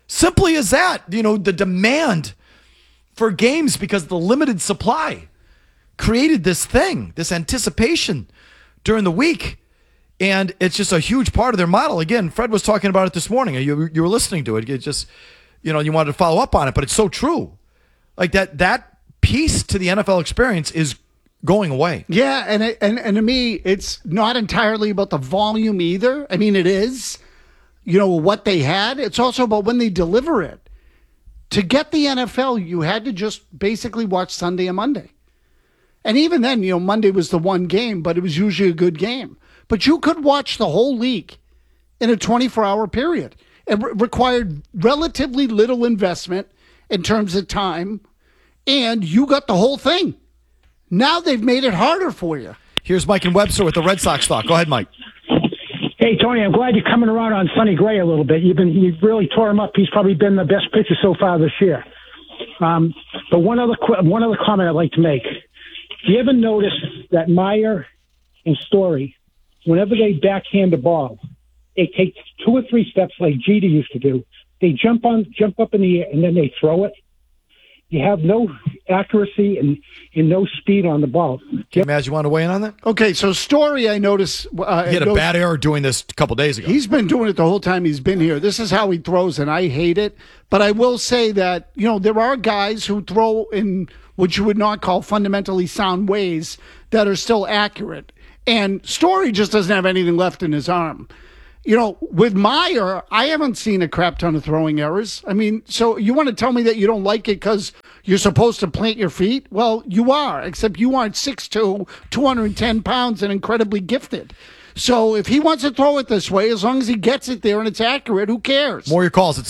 Simply as that. You know, the demand for games because of the limited supply created this thing, this anticipation during the week. And it's just a huge part of their model. Again, Fred was talking about it this morning. You were listening to it. It just, you wanted to follow up on it, but it's so true. Like that piece to the NFL experience is going away. Yeah, and to me, it's not entirely about the volume either. I mean, it is, what they had. It's also about when they deliver it. To get the NFL, you had to just basically watch Sunday and Monday. And even then, Monday was the one game, but it was usually a good game. But you could watch the whole league in a 24-hour period. It required relatively little investment in terms of time, and you got the whole thing. Now they've made it harder for you. Here's Mike and Webster with the Red Sox talk. Go ahead, Mike. Hey, Tony, I'm glad you're coming around on Sonny Gray a little bit. You've really tore him up. He's probably been the best pitcher so far this year. But one other comment I'd like to make. Do you ever notice that Meyer and Story, whenever they backhand the ball, they take 2 or 3 steps like Jeter used to do. They jump up in the air, and then they throw it. You have no accuracy and no speed on the ball. Maz, you want to weigh in on that? Okay, so Story, I noticed... he had a bad error doing this a couple days ago. He's been doing it the whole time he's been here. This is how he throws, and I hate it. But I will say that, there are guys who throw in what you would not call fundamentally sound ways that are still accurate. And Story just doesn't have anything left in his arm. With Meyer, I haven't seen a crap ton of throwing errors. I mean, so you want to tell me that you don't like it because you're supposed to plant your feet? Well, you are, except you aren't 6'2", 210 pounds and incredibly gifted. So if he wants to throw it this way, as long as he gets it there and it's accurate, who cares? More your calls at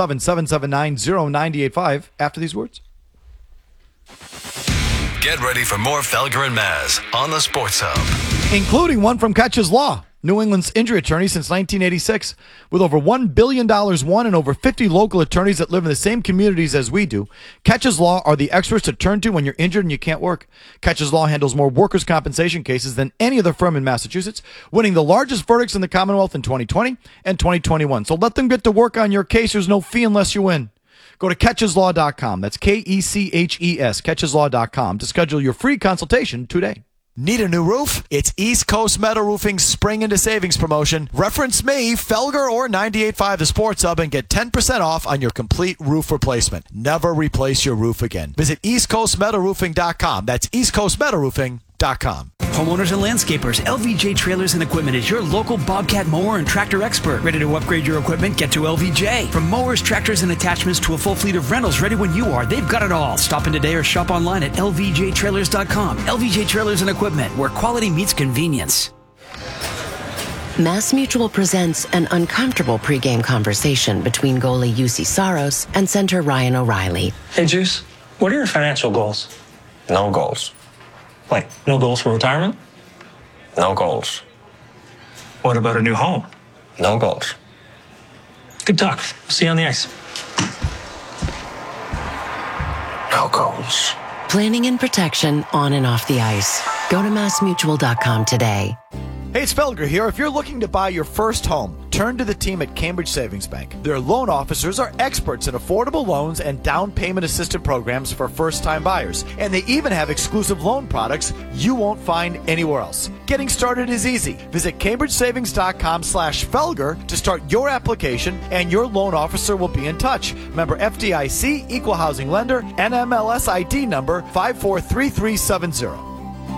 617-779-0985 after these words. Get ready for more Felger and Maz on the Sports Hub. Including one from Catches Law, New England's injury attorney since 1986. With over $1 billion won and over 50 local attorneys that live in the same communities as we do, Catches Law are the experts to turn to when you're injured and you can't work. Catches Law handles more workers' compensation cases than any other firm in Massachusetts, winning the largest verdicts in the Commonwealth in 2020 and 2021. So let them get to work on your case. There's no fee unless you win. Go to catcheslaw.com. That's KECHES, catcheslaw.com to schedule your free consultation today. Need a new roof? It's East Coast Metal Roofing's Spring into Savings promotion. Reference me, Felger or 98.5 The Sports Hub and get 10% off on your complete roof replacement. Never replace your roof again. Visit eastcoastmetalroofing.com. That's eastcoastmetalroofing.com. Homeowners and landscapers, LVJ Trailers and Equipment is your local Bobcat mower and tractor expert. Ready to upgrade your equipment? Get to LVJ. From mowers, tractors, and attachments to a full fleet of rentals ready when you are, they've got it all. Stop in today or shop online at lvjtrailers.com. LVJ Trailers and Equipment, where quality meets convenience. Mass Mutual presents an uncomfortable pregame conversation between goalie UC Saros and center Ryan O'Reilly. Hey, Juice, what are your financial goals? No goals. Like, no goals for retirement? No goals. What about a new home? No goals. Good talk. See you on the ice. No goals. Planning and protection on and off the ice. Go to massmutual.com today. Hey, it's Felger here. If you're looking to buy your first home, turn to the team at Cambridge Savings Bank. Their loan officers are experts in affordable loans and down payment assistance programs for first-time buyers. And they even have exclusive loan products you won't find anywhere else. Getting started is easy. Visit CambridgeSavings.com/Felger to start your application, and your loan officer will be in touch. Member FDIC, Equal Housing Lender, NMLS ID number 543370.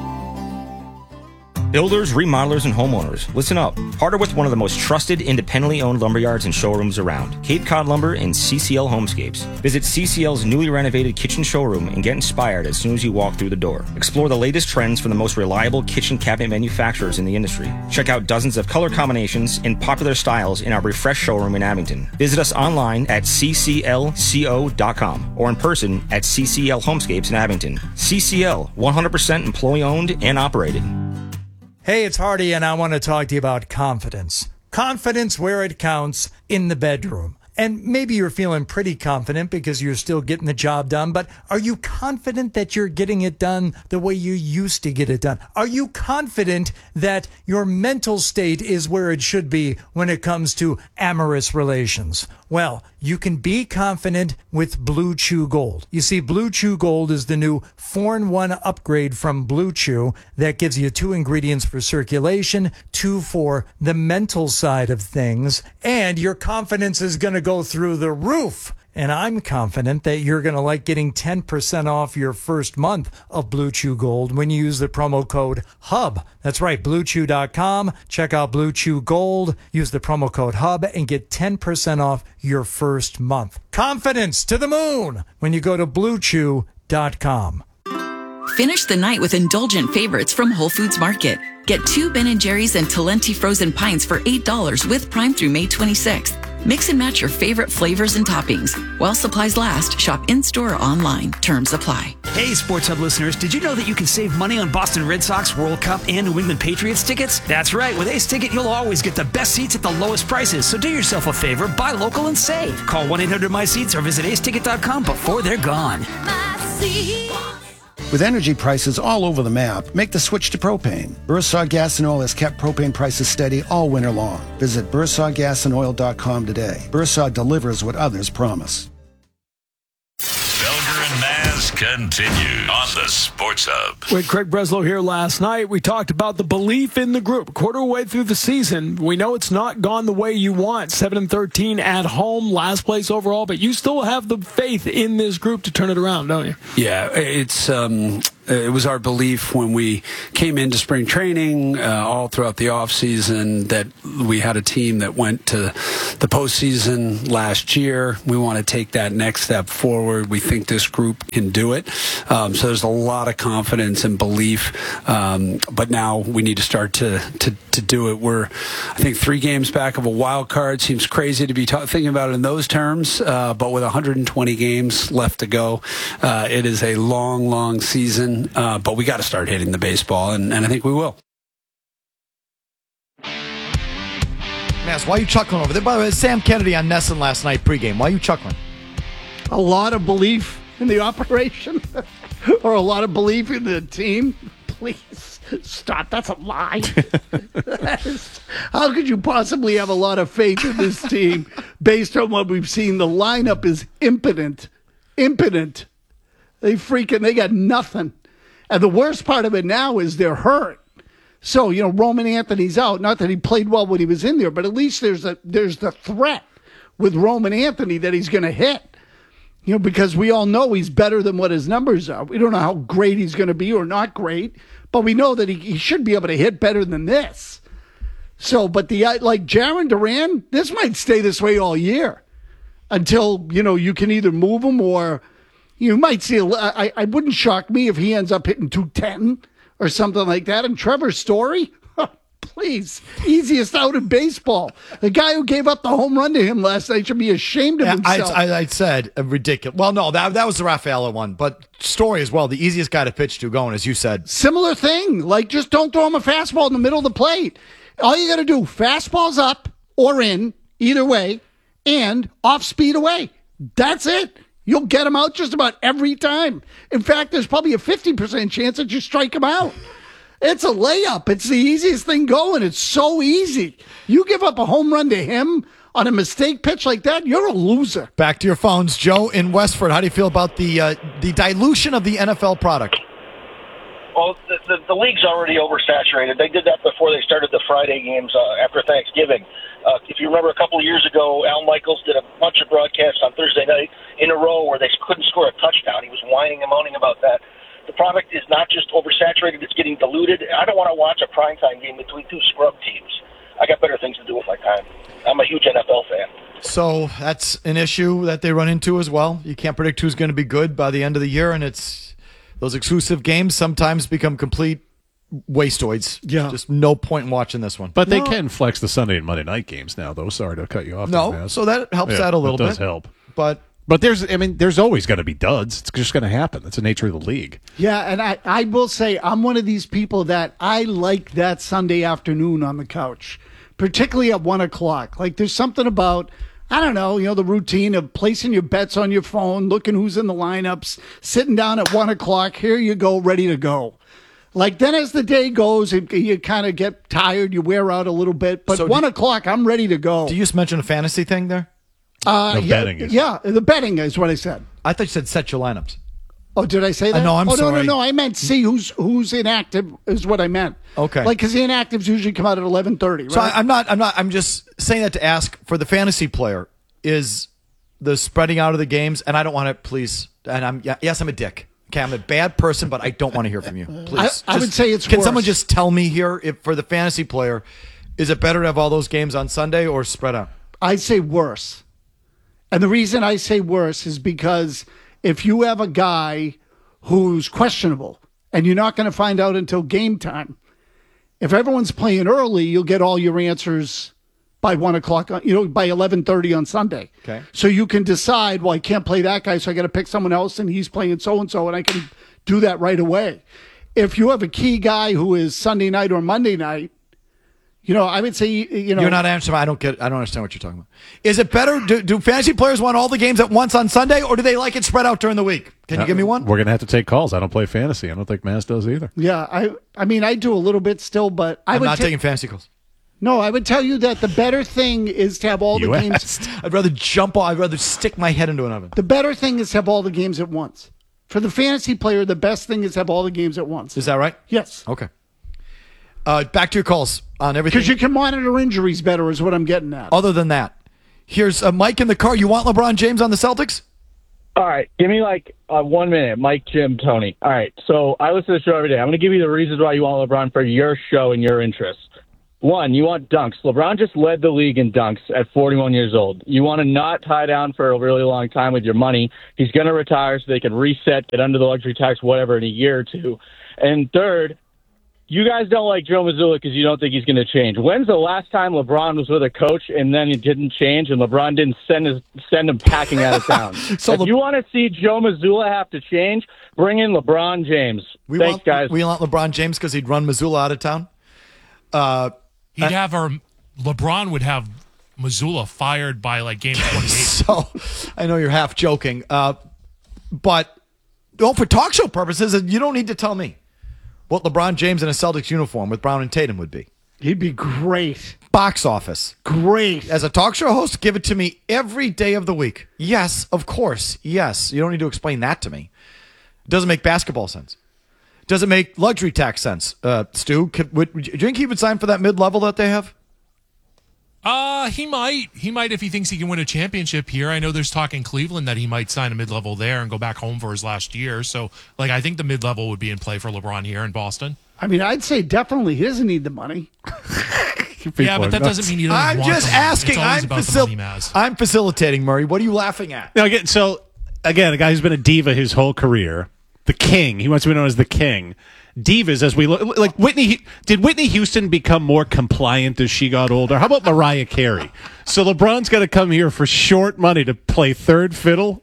Builders, remodelers, and homeowners, listen up. Partner with one of the most trusted, independently owned lumberyards and showrooms around, Cape Cod Lumber and CCL Homescapes. Visit CCL's newly renovated kitchen showroom and get inspired as soon as you walk through the door. Explore the latest trends from the most reliable kitchen cabinet manufacturers in the industry. Check out dozens of color combinations and popular styles in our refreshed showroom in Abington. Visit us online at cclco.com or in person at CCL Homescapes in Abington. CCL, 100% employee-owned and operated. Hey, it's Hardy, and I want to talk to you about confidence. Confidence where it counts in the bedroom. And maybe you're feeling pretty confident because you're still getting the job done, but are you confident that you're getting it done the way you used to get it done? Are you confident that your mental state is where it should be when it comes to amorous relations? Well, you can be confident with Blue Chew Gold. You see, Blue Chew Gold is the new 4-in-1 upgrade from Blue Chew that gives you 2 ingredients for circulation, 2 for the mental side of things, and your confidence is going to go through the roof. And I'm confident that you're going to like getting 10% off your first month of Blue Chew Gold when you use the promo code HUB. That's right, BlueChew.com. Check out Blue Chew Gold. Use the promo code HUB and get 10% off your first month. Confidence to the moon when you go to BlueChew.com. Finish the night with indulgent favorites from Whole Foods Market. Get 2 Ben & Jerry's and Talenti frozen pints for $8 with Prime through May 26th. Mix and match your favorite flavors and toppings. While supplies last, shop in-store or online. Terms apply. Hey, Sports Hub listeners, did you know that you can save money on Boston Red Sox, World Cup, and New England Patriots tickets? That's right. With Ace Ticket, you'll always get the best seats at the lowest prices. So do yourself a favor, buy local and save. Call 1-800-MY-SEATS or visit aceticket.com before they're gone. With energy prices all over the map, make the switch to propane. Bursar Gas and Oil has kept propane prices steady all winter long. Visit bursargasandOil.com today. Bursar delivers what others promise. Felger and Maz continue on the Sports Hub. With Craig Breslow here last night, we talked about the belief in the group. Quarter way through the season, we know it's not gone the way you want. 7-13 at home, last place overall, but you still have the faith in this group to turn it around, don't you? Yeah, it was our belief when we came into spring training, all throughout the offseason, that we had a team that went to the postseason last year. We want to take that next step forward. We think this group can do it. So there's a lot of confidence and belief. But now we need to start to do it. We're, I think, 3 games back of a wild card. Seems crazy to be thinking about it in those terms. But with 120 games left to go, it is a long, long season. But we got to start hitting the baseball, and I think we will. Mass, why are you chuckling over there? By the way, Sam Kennedy on Nesson last night pregame. Why are you chuckling? A lot of belief in the operation or a lot of belief in the team. Please stop. That's a lie. How could you possibly have a lot of faith in this team based on what we've seen? The lineup is impotent. They got nothing. And the worst part of it now is they're hurt. So, Roman Anthony's out. Not that he played well when he was in there, but at least there's the threat with Roman Anthony that he's going to hit. Because we all know he's better than what his numbers are. We don't know how great he's going to be or not great, but we know that he should be able to hit better than this. So, but Jaron Duran, this might stay this way all year until, you can either move him or you might see, I wouldn't shock me if he ends up hitting 210 or something like that. And Trevor Story, please, easiest out in baseball. The guy who gave up the home run to him last night should be ashamed of himself. I said ridiculous. Well, no, that was the Rafaela one, but Story as well, the easiest guy to pitch to going, as you said. Similar thing, just don't throw him a fastball in the middle of the plate. All you got to do, fastballs up or in, either way, and off speed away. That's it. You'll get him out just about every time. In fact, there's probably a 50% chance that you strike him out. It's a layup. It's the easiest thing going. It's so easy. You give up a home run to him on a mistake pitch like that, you're a loser. Back to your phones. Joe in Westford, how do you feel about the dilution of the NFL product? Well, the league's already oversaturated. They did that before they started the Friday games after Thanksgiving. If you remember a couple of years ago, Al Michaels did a bunch of broadcasts on Thursday night in a row where they couldn't score a touchdown. He was whining and moaning about that. The product is not just oversaturated, it's getting diluted. I don't want to watch a primetime game between 2 scrub teams. I got better things to do with my time. I'm a huge NFL fan. So that's an issue that they run into as well. You can't predict who's going to be good by the end of the year, and it's those exclusive games sometimes become complete wastoids. Yeah. Just no point in watching this one. But they can flex the Sunday and Monday night games now, though. Sorry to cut you off. No, so that helps out a little bit. It does help. But there's always going to be duds. It's just going to happen. That's the nature of the league. Yeah, and I will say I'm one of these people that I like that Sunday afternoon on the couch, particularly at 1 o'clock. Like there's something about I don't know, the routine of placing your bets on your phone, looking who's in the lineups, sitting down at 1 o'clock. Here you go, ready to go. Like then as the day goes, you kind of get tired, you wear out a little bit. But 1 o'clock, I'm ready to go. Do you just mention a fantasy thing there? Betting. The betting is what I said. I thought you said set your lineups. Oh, did I say that? No, I'm sorry. No. I meant see who's inactive is what I meant. Okay. Like, because the inactives usually come out at 11:30, right? So I'm just saying that to ask for the fantasy player is the spreading out of the games, and I don't want to please, and I'm a dick. Okay, I'm a bad person, but I don't want to hear from you. Please. I would say it's Can worse. someone just tell me here, if for the fantasy player, is it better to have all those games on Sunday or spread out? I'd say worse. And the reason I say worse is because if you have a guy who's questionable and you're not going to find out until game time, if everyone's playing early, you'll get all your answers by 1 o'clock, by 11:30 on Sunday. Okay. So you can decide, well, I can't play that guy, so I got to pick someone else, and he's playing so-and-so, and I can do that right away. If you have a key guy who is Sunday night or Monday night, I would say, You're not answering. I don't understand what you're talking about. Is it better? Do fantasy players want all the games at once on Sunday, or do they like it spread out during the week? Can you give me one? We're going to have to take calls. I don't play fantasy. I don't think Maz does either. Yeah, I mean, I do a little bit still, but I'm not taking fantasy calls. No, I would tell you that the better thing is to have all the games. I'd rather jump off. I'd rather stick my head into an oven. The better thing is to have all the games at once. For the fantasy player, the best thing is to have all the games at once. Is that right? Yes. Okay. Back to your calls on everything. Because you can monitor injuries better is what I'm getting at. Other than that, here's Mike in the car. You want LeBron James on the Celtics? All right. Give me 1 minute. Mike, Jim, Tony. All right. So I listen to the show every day. I'm going to give you the reasons why you want LeBron for your show and your interests. One, you want dunks. LeBron just led the league in dunks at 41 years old. You want to not tie down for a really long time with your money. He's going to retire so they can reset, get under the luxury tax, whatever, in a year or two. And third, you guys don't like Joe Mazzulla because you don't think he's going to change. When's the last time LeBron was with a coach and then it didn't change and LeBron didn't send him packing out of town? So if you want to see Joe Mazzulla have to change, bring in LeBron James. Thanks, guys. We want LeBron James because he'd run Mazzulla out of town? LeBron would have Mazzulla fired by game 28. So I know you're half joking, but for talk show purposes, you don't need to tell me what LeBron James in a Celtics uniform with Brown and Tatum would be. He'd be great. Box office. Great. As a talk show host, give it to me every day of the week. Yes, of course. Yes. You don't need to explain that to me. It doesn't make basketball sense. Does it make luxury tax sense? Stu, do you think he would sign for that mid-level that they have? He might. He might if he thinks he can win a championship here. I know there's talk in Cleveland that he might sign a mid-level there and go back home for his last year. So, I think the mid-level would be in play for LeBron here in Boston. I mean, I'd say definitely he doesn't need the money. Yeah, but that doesn't mean he doesn't want the money. I'm just asking. I'm facilitating, Murray. What are you laughing at? Now, a guy who's been a diva his whole career, the king. He wants to be known as the king. Divas, as we look, like Whitney. Did Whitney Houston become more compliant as she got older? How about Mariah Carey? So LeBron's got to come here for short money to play third fiddle.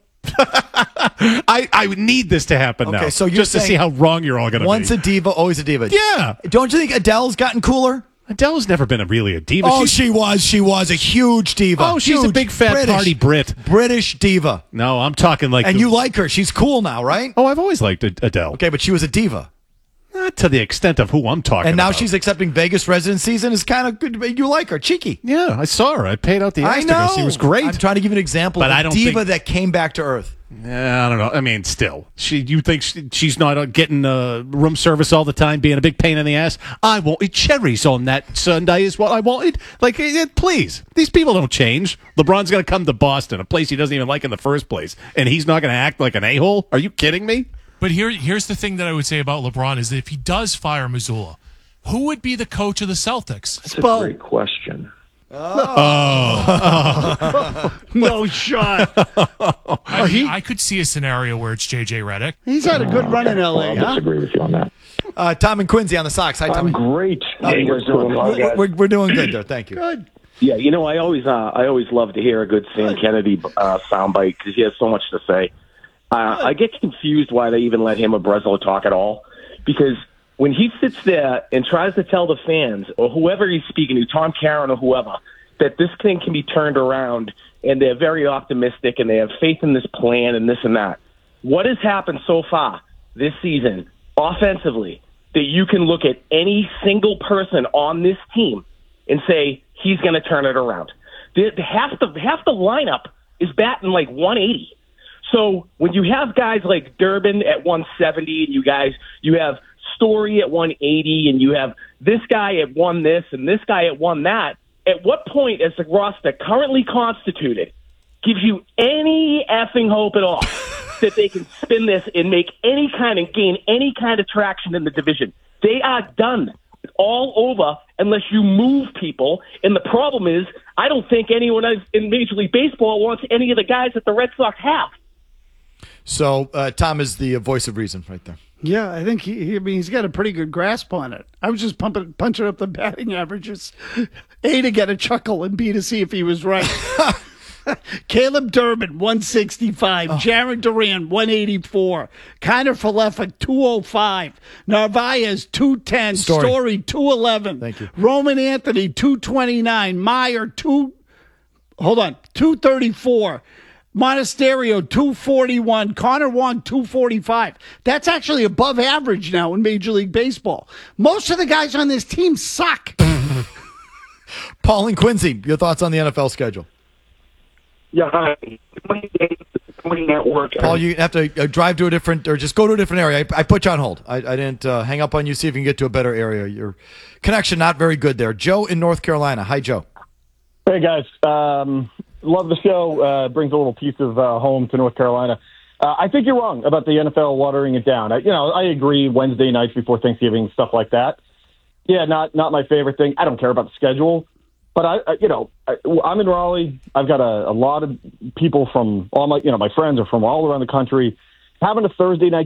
I would need this to happen now. So you're just to see how wrong you're all going to be. Once a diva, always a diva. Yeah. Don't you think Adele's gotten cooler? Adele's never been really a diva. Oh, she was a huge diva. Oh, she's a big fat party Brit. British diva. No, I'm talking And you like her. She's cool now, right? Oh, I've always liked Adele. Okay, but she was a diva. Not to the extent of who I'm talking about. And now she's accepting Vegas residencies and is kind of good. You like her. Cheeky. Yeah, I saw her. I paid out the extra. I know. She was great. I'm trying to give you an example of a diva that came back to earth. Yeah, I don't know. I mean, still, you think she's not getting room service all the time, being a big pain in the ass? I wanted cherries on that Sunday is what I wanted. Please, these people don't change. LeBron's going to come to Boston, a place he doesn't even like in the first place, and he's not going to act like an a-hole? Are you kidding me? But here's the thing that I would say about LeBron is that if he does fire Mazzulla, who would be the coach of the Celtics? That's a great question. No shot. I could see a scenario where it's J.J. Redick. He's had a good run in L.A., I disagree with you on that. Tom and Quincy on the Sox. Hi, Tommy. I'm great. How you guys doing? We're doing good there. Thank you. Good. Yeah, I always love to hear a good Stan Kennedy soundbite because he has so much to say. I get confused why they even let him or Breslow talk at all, because when he sits there and tries to tell the fans or whoever he's speaking to, Tom Caron or whoever, that this thing can be turned around and they're very optimistic, and they have faith in this plan and this and that. What has happened so far this season, offensively, that you can look at any single person on this team and say he's going to turn it around? Half the lineup is batting like 180. So when you have guys like Durbin at 170, and you have Story at 180, and you have this guy at 1 this and this guy at 1 that, at what point is the roster currently constituted gives you any effing hope at all that they can spin this and make any kind of gain, any kind of traction in the division? They are done. It's all over unless you move people. And the problem is, I don't think anyone in Major League Baseball wants any of the guys that the Red Sox have. So Tom is the voice of reason right there. Yeah, I think he's got a pretty good grasp on it. I was just punching up the batting averages, A, to get a chuckle, and B, to see if he was right. Caleb Durbin, 165. Jaron Duran, 184. Connor Falefa, 205. Narvaez, 210. Story 211. Thank you. Roman Anthony, 229. Meyer, 234. Monasterio, 241. Connor Wong, 245. That's actually above average now in Major League Baseball. Most of the guys on this team suck. Paul and Quincy, your thoughts on the NFL schedule? Yeah, hi. Network. Paul, you have to drive to a different, or just go to a different area. I put you on hold. I didn't hang up on you, see if you can get to a better area. Your connection not very good there. Joe in North Carolina. Hi, Joe. Hey, guys. Love the show. Brings a little piece of home to North Carolina. I think you're wrong about the NFL watering it down. I agree Wednesday nights before Thanksgiving, stuff like that. Yeah, not my favorite thing. I don't care about the schedule. But I'm in Raleigh. I've got a lot of people from all my friends are from all around the country. Having a Thursday night